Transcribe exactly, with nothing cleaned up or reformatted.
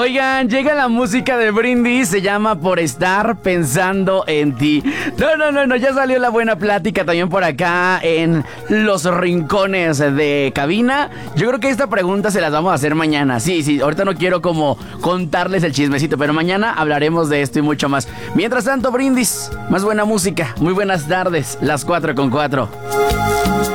Oigan, llega la música de Brindis, se llama Por Estar Pensando en Ti. No, no, no, no, ya salió la buena plática también por acá en los rincones de cabina. Yo creo que esta pregunta se las vamos a hacer mañana. Sí, sí, ahorita no quiero como contarles el chismecito, pero mañana hablaremos de esto y mucho más. Mientras tanto, Brindis, más buena música. Muy buenas tardes, las cuatro con cuatro.